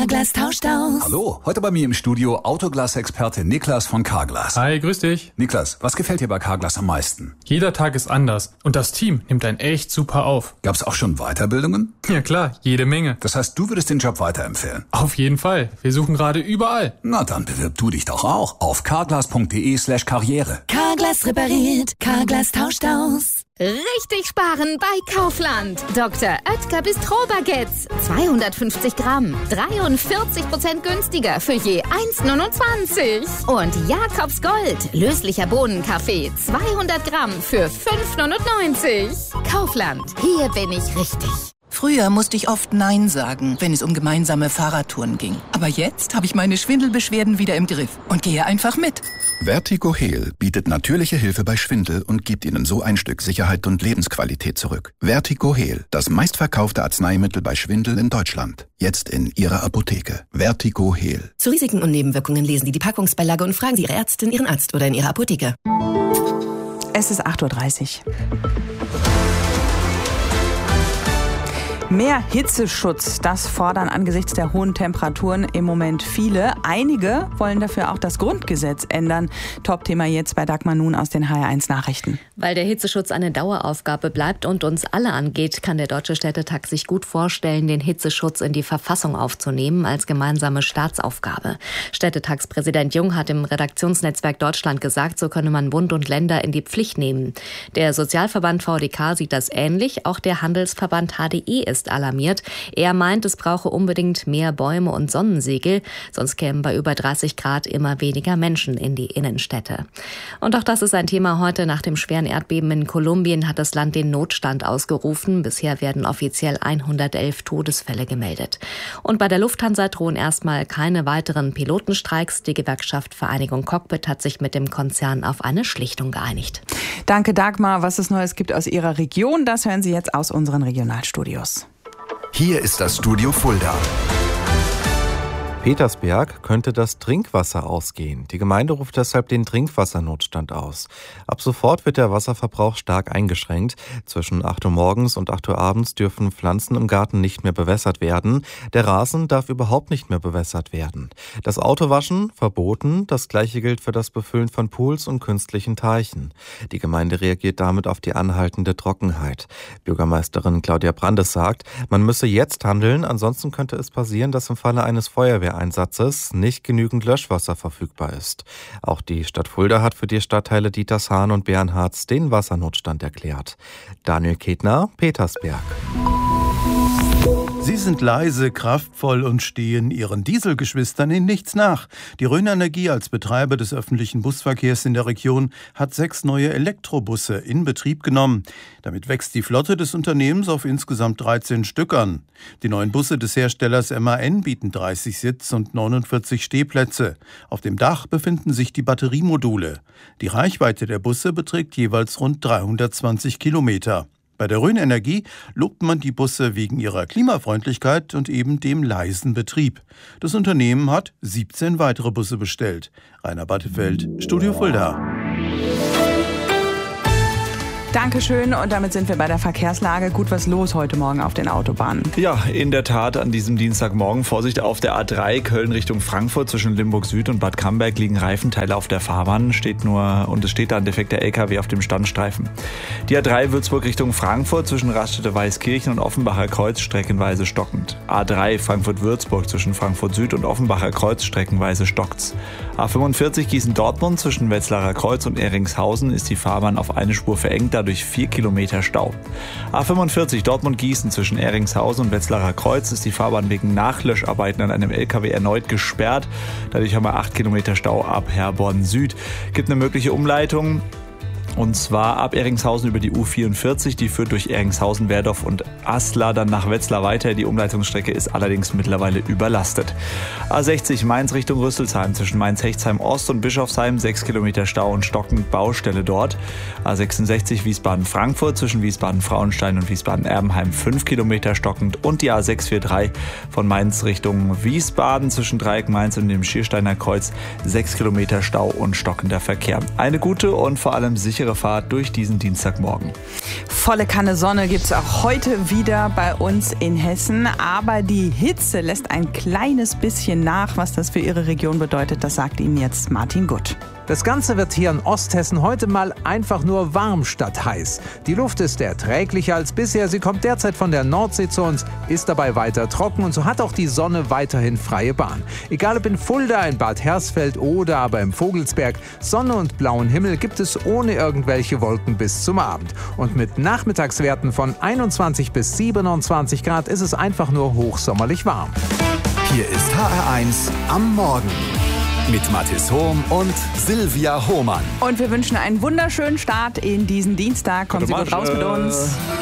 Carglass tauscht aus. Hallo, heute bei mir im Studio Autoglas-Experte Niklas von Carglass. Hi, grüß dich. Niklas, was gefällt dir bei Carglass am meisten? Jeder Tag ist anders und das Team nimmt einen echt super auf. Gab's auch schon Weiterbildungen? Ja klar, jede Menge. Das heißt, du würdest den Job weiterempfehlen? Auf jeden Fall. Wir suchen gerade überall. Na, dann bewirb du dich doch auch auf carglass.de/karriere. Carglass repariert, Carglass tauscht aus. Richtig sparen bei Kaufland. Dr. Oetker Bistro-Baguettes. 250 Gramm. 43% günstiger für je 1,29. Und Jakobs Gold. Löslicher Bohnenkaffee. 200 Gramm für 5,99. Kaufland. Hier bin ich richtig. Früher musste ich oft Nein sagen, wenn es um gemeinsame Fahrradtouren ging. Aber jetzt habe ich meine Schwindelbeschwerden wieder im Griff und gehe einfach mit. Vertigo Heal bietet natürliche Hilfe bei Schwindel und gibt Ihnen so ein Stück Sicherheit und Lebensqualität zurück. Vertigo Heal, das meistverkaufte Arzneimittel bei Schwindel in Deutschland. Jetzt in Ihrer Apotheke. Vertigo Heal. Zu Risiken und Nebenwirkungen lesen Sie die Packungsbeilage und fragen Sie Ihre Ärztin, Ihren Arzt oder in Ihrer Apotheke. Es ist 8:30 Uhr. Mehr Hitzeschutz, das fordern angesichts der hohen Temperaturen im Moment viele. Einige wollen dafür auch das Grundgesetz ändern. Top-Thema jetzt bei Dagmar Nun aus den HR1 Nachrichten. Weil der Hitzeschutz eine Daueraufgabe bleibt und uns alle angeht, kann der Deutsche Städtetag sich gut vorstellen, den Hitzeschutz in die Verfassung aufzunehmen als gemeinsame Staatsaufgabe. Städtetagspräsident Jung hat im Redaktionsnetzwerk Deutschland gesagt, so könne man Bund und Länder in die Pflicht nehmen. Der Sozialverband VDK sieht das ähnlich, auch der Handelsverband HDE ist alarmiert. Er meint, es brauche unbedingt mehr Bäume und Sonnensegel, sonst kämen bei über 30 Grad immer weniger Menschen in die Innenstädte. Und auch das ist ein Thema heute. Nach dem schweren Erdbeben in Kolumbien hat das Land den Notstand ausgerufen. Bisher werden offiziell 111 Todesfälle gemeldet. Und bei der Lufthansa drohen erstmal keine weiteren Pilotenstreiks. Die Gewerkschaft Vereinigung Cockpit hat sich mit dem Konzern auf eine Schlichtung geeinigt. Danke, Dagmar. Was es Neues gibt aus Ihrer Region, das hören Sie jetzt aus unseren Regionalstudios. Hier ist das Studio Fulda. Petersberg könnte das Trinkwasser ausgehen. Die Gemeinde ruft deshalb den Trinkwassernotstand aus. Ab sofort wird der Wasserverbrauch stark eingeschränkt. Zwischen 8 Uhr morgens und 8 Uhr abends dürfen Pflanzen im Garten nicht mehr bewässert werden. Der Rasen darf überhaupt nicht mehr bewässert werden. Das Autowaschen verboten. Das Gleiche gilt für das Befüllen von Pools und künstlichen Teichen. Die Gemeinde reagiert damit auf die anhaltende Trockenheit. Bürgermeisterin Claudia Brandes sagt, man müsse jetzt handeln, ansonsten könnte es passieren, dass im Falle eines Feuerwehreinsatzes nicht genügend Löschwasser verfügbar ist. Auch die Stadt Fulda hat für die Stadtteile Dietershahn und Bernhards den Wassernotstand erklärt. Daniel Ketner, Petersberg. Sie sind leise, kraftvoll und stehen ihren Dieselgeschwistern in nichts nach. Die Rhön Energie als Betreiber des öffentlichen Busverkehrs in der Region hat 6 neue Elektrobusse in Betrieb genommen. Damit wächst die Flotte des Unternehmens auf insgesamt 13 Stück an. Die neuen Busse des Herstellers MAN bieten 30 Sitz- und 49 Stehplätze. Auf dem Dach befinden sich die Batteriemodule. Die Reichweite der Busse beträgt jeweils rund 320 Kilometer. Bei der Rhön Energie lobt man die Busse wegen ihrer Klimafreundlichkeit und eben dem leisen Betrieb. Das Unternehmen hat 17 weitere Busse bestellt. Rainer Battefeld, Studio Fulda. Dankeschön und damit sind wir bei der Verkehrslage. Gut was los heute Morgen auf den Autobahnen. Ja, in der Tat an diesem Dienstagmorgen. Vorsicht auf der A3 Köln Richtung Frankfurt zwischen Limburg Süd und Bad Camberg liegen Reifenteile auf der Fahrbahn. Es steht da ein defekter LKW auf dem Standstreifen. Die A3 Würzburg Richtung Frankfurt zwischen Raststätte Weißkirchen und Offenbacher Kreuz streckenweise stockend. A3 Frankfurt-Würzburg zwischen Frankfurt Süd und Offenbacher Kreuz streckenweise stockt's. A45 Gießen-Dortmund zwischen Wetzlarer Kreuz und Ehringshausen ist die Fahrbahn auf eine Spur verengt, dadurch 4 Kilometer Stau. A45 Dortmund-Gießen zwischen Ehringshausen und Wetzlarer Kreuz ist die Fahrbahn wegen Nachlöscharbeiten an einem LKW erneut gesperrt. Dadurch haben wir 8 Kilometer Stau ab Herborn Süd. Gibt eine mögliche Umleitung. Und zwar ab Ehringshausen über die U44, die führt durch Ehringshausen, Werdorf und Asla dann nach Wetzlar weiter. Die Umleitungsstrecke ist allerdings mittlerweile überlastet. A60 Mainz Richtung Rüsselsheim zwischen Mainz-Hechtsheim Ost und Bischofsheim 6 Kilometer Stau und stockend Baustelle dort. A66 Wiesbaden-Frankfurt zwischen Wiesbaden-Frauenstein und Wiesbaden-Erbenheim 5 Kilometer stockend und die A643 von Mainz Richtung Wiesbaden zwischen Dreieck Mainz und dem Schiersteiner Kreuz 6 Kilometer Stau und stockender Verkehr. Eine gute und vor allem sichere Fahrt durch diesen Dienstagmorgen. Volle Kanne Sonne gibt es auch heute wieder bei uns in Hessen. Aber die Hitze lässt ein kleines bisschen nach. Was das für Ihre Region bedeutet, das sagt Ihnen jetzt Martin Gutt. Das Ganze wird hier in Osthessen heute mal einfach nur warm statt heiß. Die Luft ist erträglicher als bisher. Sie kommt derzeit von der Nordsee zu uns, ist dabei weiter trocken und so hat auch die Sonne weiterhin freie Bahn. Egal ob in Fulda, in Bad Hersfeld oder aber im Vogelsberg, Sonne und blauen Himmel gibt es ohne irgendwelche Wolken bis zum Abend. Und mit Nachmittagswerten von 21 bis 27 Grad ist es einfach nur hochsommerlich warm. Hier ist HR1 am Morgen. Mit Mathis Hohm und Silvia Hohmann. Und wir wünschen einen wunderschönen Start in diesen Dienstag. Kommen Sie gut raus mit uns.